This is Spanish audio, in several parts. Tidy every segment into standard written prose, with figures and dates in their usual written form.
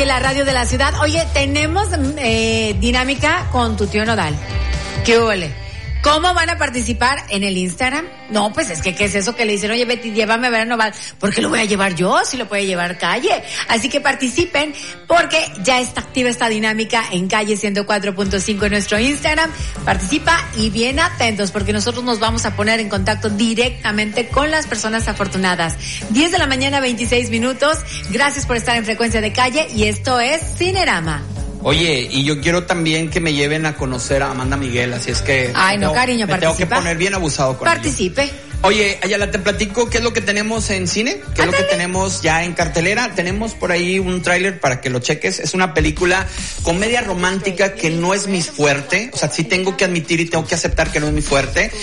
Calle, la radio de la ciudad. Oye, tenemos dinámica con tu tío Nodal. ¿Qué huele? ¿Cómo van a participar en el Instagram? No, pues es que ¿qué es eso que le dicen? Oye, Betty, llévame a ver a Nodal. ¿Por qué lo voy a llevar yo? Si lo puede llevar Calle. Así que participen porque ya está activa esta dinámica en Calle 104.5 en nuestro Instagram. Participa y bien atentos porque nosotros nos vamos a poner en contacto directamente con las personas afortunadas. 10 de la mañana, 26 minutos. Gracias por estar en Frecuencia de Calle y esto es Cinerama. Oye, y yo quiero también que me lleven a conocer a Amanda Miguel, así es que... Ay, no, cariño, participa. Tengo que poner bien abusado con ella. Participe. Oye, Ayala, te platico qué es lo que tenemos en cine, qué es lo que tenemos ya en cartelera. Tenemos por ahí un tráiler para que lo cheques. Es una película comedia romántica que no es mi fuerte. O sea, sí tengo que admitir y tengo que aceptar que no es mi fuerte.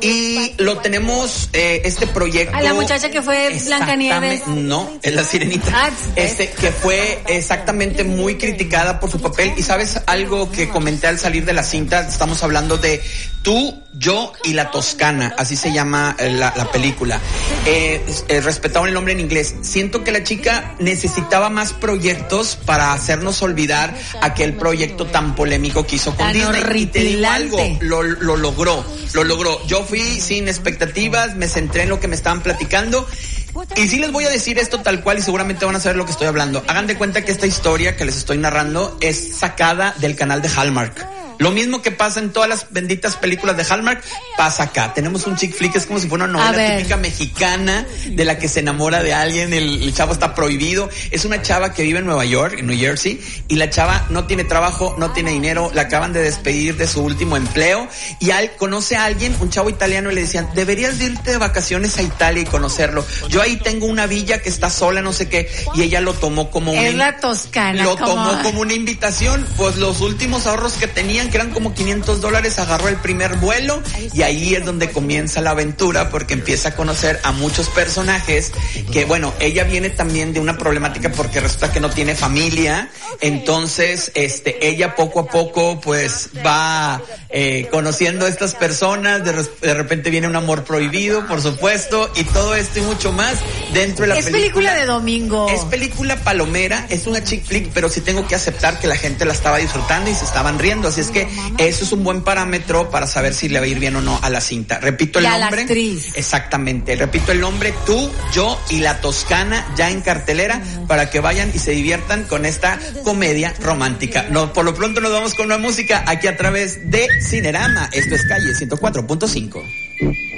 Y lo tenemos, este proyecto... A la muchacha que fue Blancanieves. No, es la Sirenita. Que fue exactamente muy criticada por su papel. Y ¿sabes algo que comenté al salir de la cinta? Estamos hablando de Tú, Yo y la Toscana. Así se llama la película. Respetaban el nombre en inglés. Siento que la chica necesitaba más proyectos para hacernos olvidar aquel proyecto tan polémico que hizo con Disney. Y te digo algo, lo logró. Yo fui sin expectativas, me centré en lo que me estaban platicando. Y sí les voy a decir esto tal cual y seguramente van a saber lo que estoy hablando. Hagan de cuenta que esta historia que les estoy narrando es sacada del canal de Hallmark. Lo mismo que pasa en todas las benditas películas de Hallmark, pasa acá. Tenemos un chick flick, es como si fuera una novela típica mexicana de la que se enamora de alguien, el chavo está prohibido. Es una chava que vive en Nueva York, en New Jersey, y la chava no tiene trabajo, no tiene dinero, la acaban de despedir de su último empleo, y conoce a alguien, un chavo italiano, y le decían, deberías de irte de vacaciones a Italia y conocerlo. Yo ahí tengo una villa que está sola, no sé qué, y ella lo tomó como la Toscana. Lo tomó como una invitación, pues los últimos ahorros que tenían, que eran como $500, agarró el primer vuelo y ahí es donde comienza la aventura porque empieza a conocer a muchos personajes que, bueno, ella viene también de una problemática porque resulta que no tiene familia, entonces ella poco a poco pues va conociendo a estas personas, de repente viene un amor prohibido, por supuesto, y todo esto y mucho más dentro de la película. Es película de domingo. Es película palomera, es una chick flick, pero sí tengo que aceptar que la gente la estaba disfrutando y se estaban riendo, así es que eso es un buen parámetro para saber si le va a ir bien o no a la cinta. Repito el nombre. A la actriz. Exactamente. Repito el nombre, Tú, Yo y la Toscana, ya en cartelera, para que vayan y se diviertan con esta comedia romántica. No, por lo pronto nos vamos con una música aquí a través de Cinerama. Esto es Calle 104.5.